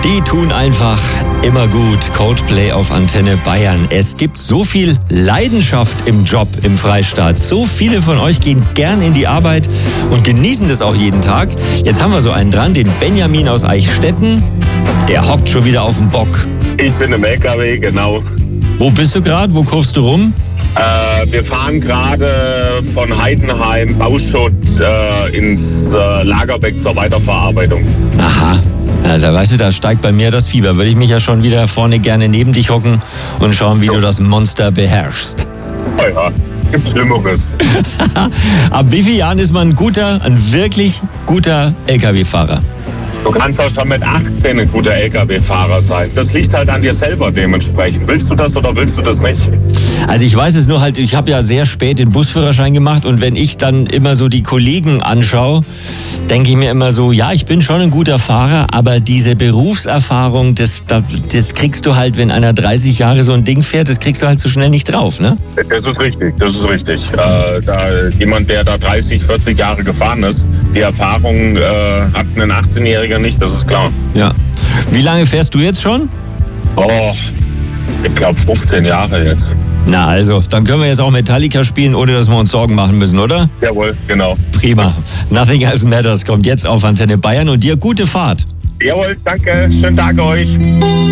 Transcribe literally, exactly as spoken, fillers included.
Die tun einfach immer gut. Coldplay auf Antenne Bayern. Es gibt so viel Leidenschaft im Job im Freistaat. So viele von euch gehen gern in die Arbeit und genießen das auch jeden Tag. Jetzt haben wir so einen dran, den Benjamin aus Eichstätten. Der hockt schon wieder auf dem Bock. Ich bin im L K W, genau. Wo bist du gerade? Wo kurvst du rum? Äh, wir fahren gerade von Heidenheim Bauschutt äh, ins äh, Lagerbeck zur Weiterverarbeitung. Aha. Also, weißt du, da steigt bei mir das Fieber. Würde ich mich ja schon wieder vorne gerne neben dich hocken und schauen, wie jo. du das Monster beherrschst. Oh ja, gibt Schlimmeres. Ab wie vielen Jahren ist man ein guter, ein wirklich guter L K W-Fahrer? Du kannst auch schon mit achtzehn ein guter L K W-Fahrer sein. Das liegt halt an dir selber dementsprechend. Willst du das oder willst du das nicht? Also ich weiß es nur halt, ich habe ja sehr spät den Busführerschein gemacht und wenn ich dann immer so die Kollegen anschaue, denke ich mir immer so, ja, ich bin schon ein guter Fahrer, aber diese Berufserfahrung, das, das kriegst du halt, wenn einer dreißig Jahre so ein Ding fährt, das kriegst du halt so schnell nicht drauf, ne? Das ist richtig, das ist richtig. Äh, da, jemand, der da dreißig, vierzig Jahre gefahren ist, die Erfahrung äh, hat ein achtzehnjähriger nicht, das ist klar. Ja. Wie lange fährst du jetzt schon? Oh, ich glaube fünfzehn Jahre jetzt. Na also, dann können wir jetzt auch Metallica spielen, ohne dass wir uns Sorgen machen müssen, oder? Jawohl, genau. Prima. Nothing Else Matters kommt jetzt auf Antenne Bayern und dir gute Fahrt. Jawohl, danke. Schönen Tag euch.